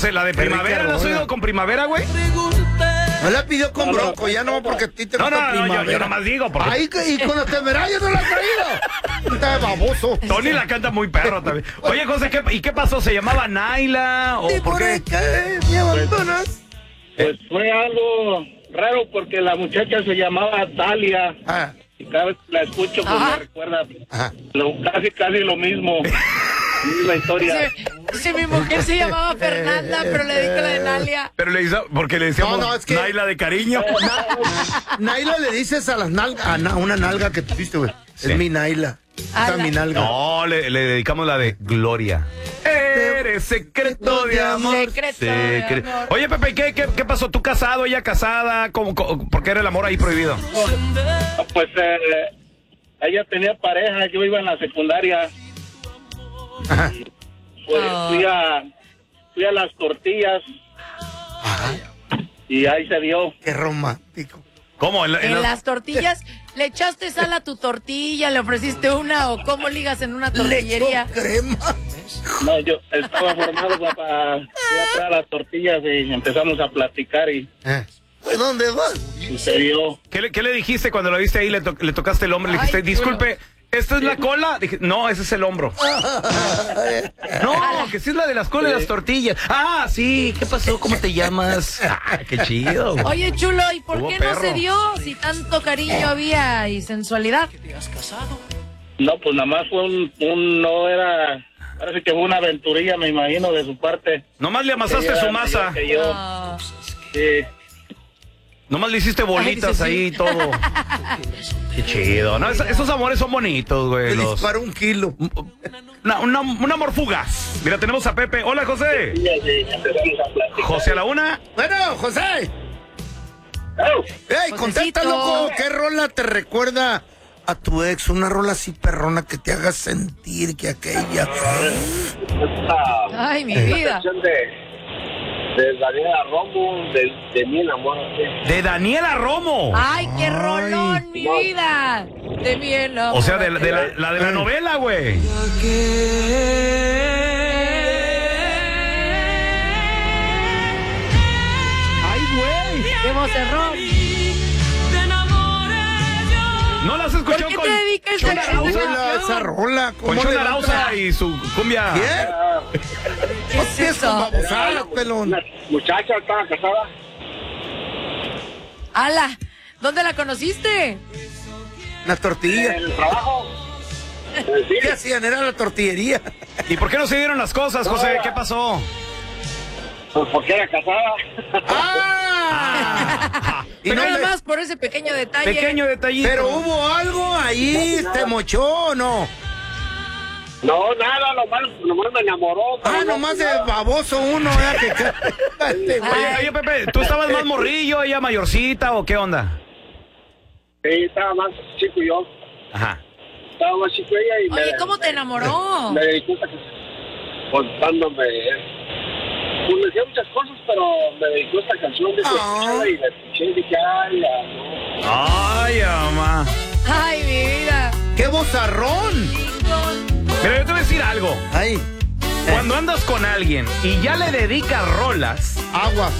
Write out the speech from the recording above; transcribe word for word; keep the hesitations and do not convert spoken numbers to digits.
José, la de Primavera, ¿la has oído con Primavera, güey? No la pidió con Bronco, ya no, porque a ti te No, gusta no, no, yo, Primavera. yo nomás digo. Porque... Ay, y con los temerarios no la has traído. Está de baboso. Tony la canta muy perro también. Oye, José, ¿qué, ¿y qué pasó? ¿Se llamaba Naila? ¿O ¿Y por por qué? qué me abandonas? Pues fue algo raro porque la muchacha se llamaba Dalia. Ah, Y cada vez que la escucho, pues Ajá. me recuerda ajá. lo, casi, casi lo mismo. La historia. Si, si mi mujer se llamaba Fernanda, pero le dedico la de Nalia. Pero le hizo, porque le decíamos No, no, es que- Naila de cariño. Na- Naila le dices a las nalgas, a na- una nalga que tuviste, güey. Sí. Es mi Naila. Ah, Esa es la- mi nalga. No, le, le dedicamos la de Gloria. Eres secreto de amor. Secreto de amor. Oye, Pepe, ¿qué, qué, qué pasó? ¿Tú casado, ella casada? ¿Cómo, cómo- ¿Por qué era el amor ahí prohibido? Pues eh, ella tenía pareja, yo iba en la secundaria. Ajá. Pues Oh. fui a fui a las tortillas y ahí se dio. Qué romántico. ¿Cómo? ¿En, la- en En la- las tortillas, ¿le echaste sal a tu tortilla? ¿Le ofreciste una o cómo ligas en una tortillería? Le echo crema. No, yo estaba formado para, para ir a traer las tortillas y empezamos a platicar y Eh, ¿pues ¿Dónde vas? sucedió. ¿Qué, le, qué le dijiste cuando lo viste ahí? Le, to- le tocaste el hombro, le dijiste, Ay, disculpe, ¿esta es la cola? Dije, no, ese es el hombro. No, que sí es la de las colas y las tortillas. Ah, sí, ¿qué pasó? ¿Cómo te llamas? Ah, qué chido. güey. Oye, chulo, ¿y por Hubo qué no perro. se dio si tanto cariño había y sensualidad? No, pues nada más fue un, un no era, parece que fue una aventurilla, me imagino, de su parte. Nomás le amasaste Ella su era masa. mayor que yo. Ah, Sí. Nomás le hiciste bolitas Ay, sí, sí. ahí y todo. Qué chido. No, Es- esos amores son bonitos, güey. Me Los... disparó un kilo. Una, una, un amor fugaz. Mira, tenemos a Pepe. Hola, José. Y así empezamos a platicar. José a la una. Bueno, José. Oh, Ey, contesta, loco. ¿Qué rola te recuerda a tu ex? Una rola así perrona que te haga sentir que aquella... esta Ay, mi vida. canción de, de Daniela Romo, de, de mi enamorate. De Daniela Romo. Ay, qué rolón, mi vida. De mi enamorate. O sea, de, la- de la, la de la novela, güey. Ay, güey. ¡Qué vocerrón! ¿No las ¿Por escuchó qué con te dedicas a Chona esa Arauza? Rola, esa rola. Con ¿Cómo Chona le Arauza y su cumbia. ¿Quién? ¿Qué es eso? Babosadas, pelón. Una muchacha estaba casada. ¡Hala! ¿Dónde la conociste? Una tortilla. En el trabajo. ¿Qué hacían? Era la tortillería. ¿Y por qué no se dieron las cosas, José? ¿Qué pasó? Pues porque era casada. ¡Ah! Y Pero no nada le- más por ese pequeño detalle. Pequeño detallito. Pero hubo algo ahí, ¿te mochó o no? No, nada, nomás, nomás me enamoró. Ah, pero no, nomás de nada. baboso uno, ¿verdad? Que ca- este güey. Oye, oye, Pepe, ¿tú estabas más morrillo, ella mayorcita o qué onda? Sí, estaba más chico yo. Ajá. Estaba más chico ella y Oye, me, ¿cómo te enamoró? me dedicó a contándome. Pues me decía muchas cosas, pero me dedicó esta canción de Ah. y la escuché y dije, ay, ya, no. Ay, mamá. Ay, mi vida. ¡Qué bozarrón! Pero yo te voy a decir algo. Ay, Cuando andas con alguien y ya le dedicas rolas, aguas.